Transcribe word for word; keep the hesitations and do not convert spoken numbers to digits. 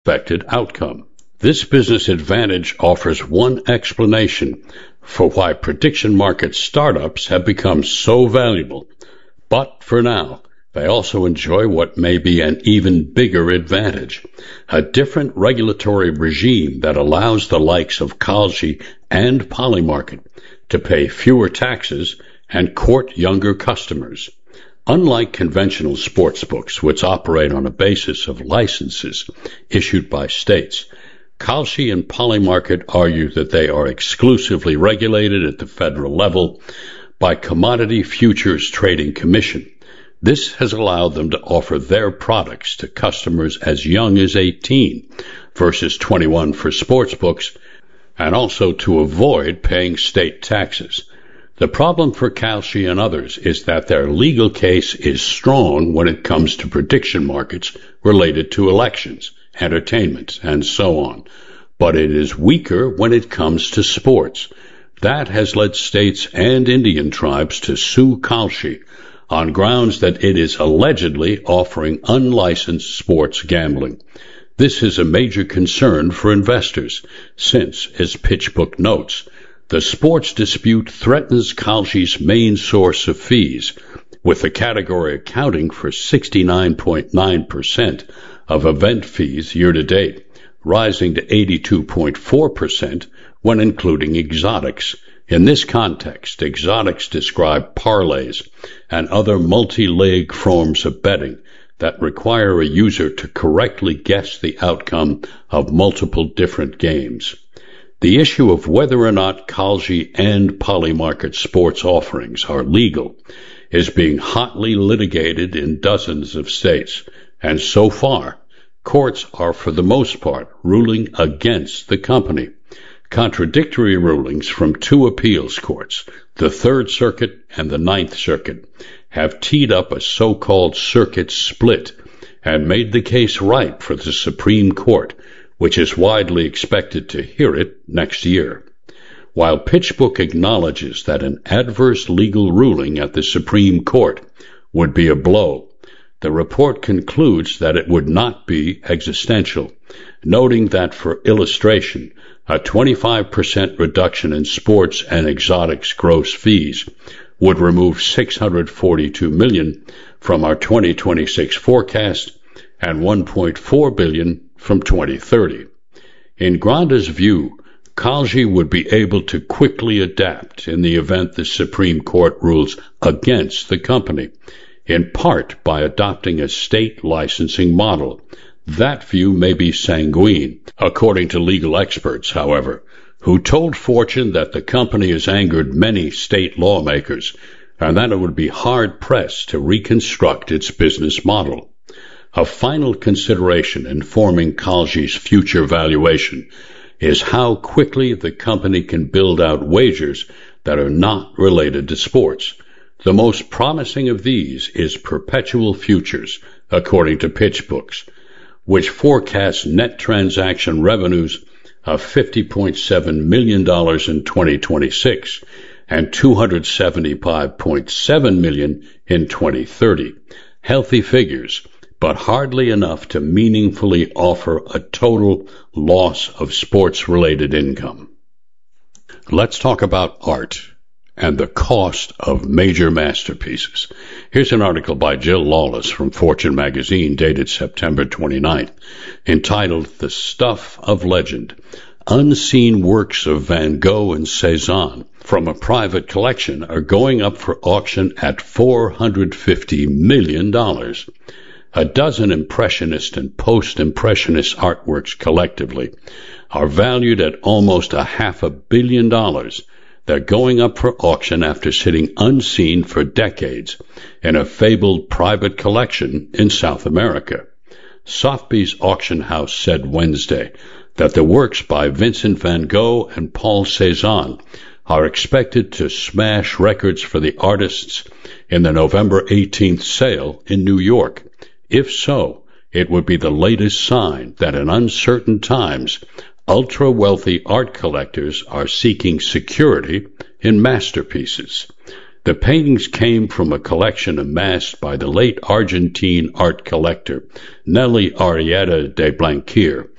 expected outcome. This business advantage offers one explanation for why prediction market startups have become so valuable. But for now, they also enjoy what may be an even bigger advantage, a different regulatory regime that allows the likes of Kalshi and Polymarket to pay fewer taxes and court younger customers. Unlike conventional sportsbooks, which operate on a basis of licenses issued by states, Kalshi and Polymarket argue that they are exclusively regulated at the federal level by Commodity Futures Trading Commission. This has allowed them to offer their products to customers as young as eighteen versus twenty-one for sportsbooks, and also to avoid paying state taxes. The problem for Kalshi and others is that their legal case is strong when it comes to prediction markets related to elections, entertainment, and so on, but it is weaker when it comes to sports. That has led states and Indian tribes to sue Kalshi on grounds that it is allegedly offering unlicensed sports gambling. This is a major concern for investors, since, as PitchBook notes, the sports dispute threatens Kalshi's main source of fees, with the category accounting for sixty-nine point nine percent of event fees year-to-date, rising to eighty-two point four percent when including exotics. In this context, exotics describe parlays and other multi-leg forms of betting that require a user to correctly guess the outcome of multiple different games. The issue of whether or not Kalshi and Polymarket sports offerings are legal is being hotly litigated in dozens of states, and so far, courts are for the most part ruling against the company. Contradictory rulings from two appeals courts, the Third Circuit and the Ninth Circuit, have teed up a so-called circuit split and made the case ripe for the Supreme Court, which is widely expected to hear it next year. While PitchBook acknowledges that an adverse legal ruling at the Supreme Court would be a blow, the report concludes that it would not be existential, noting that for illustration, a twenty-five percent reduction in sports and exotics gross fees would remove six hundred forty-two million dollars from our twenty twenty-six forecast and one point four billion dollars from twenty thirty. In Granda's view, Kalshi would be able to quickly adapt in the event the Supreme Court rules against the company, in part by adopting a state licensing model. That view may be sanguine, according to legal experts, however, who told Fortune that the company has angered many state lawmakers and that it would be hard-pressed to reconstruct its business model. A final consideration informing Kalshi's future valuation is how quickly the company can build out wagers that are not related to sports. The most promising of these is perpetual futures, according to PitchBooks, which forecasts net transaction revenues of fifty point seven million dollars in twenty twenty-six and two hundred seventy-five point seven million dollars in twenty thirty. Healthy figures, but hardly enough to meaningfully offer a total loss of sports-related income. Let's talk about art and the cost of major masterpieces. Here's an article by Jill Lawless from Fortune magazine dated September twenty-ninth, entitled The Stuff of Legend, Unseen Works of Van Gogh and Cezanne from a Private Collection are going up for auction at four hundred fifty million dollars. A dozen Impressionist and Post-Impressionist artworks collectively are valued at almost a half a billion dollars. They're going up for auction after sitting unseen for decades in a fabled private collection in South America. Sotheby's auction house said Wednesday that the works by Vincent van Gogh and Paul Cézanne are expected to smash records for the artists in the November eighteenth sale in New York. If so, it would be the latest sign that in uncertain times, ultra-wealthy art collectors are seeking security in masterpieces. The paintings came from a collection amassed by the late Argentine art collector Nelly Arrieta de Blanquer,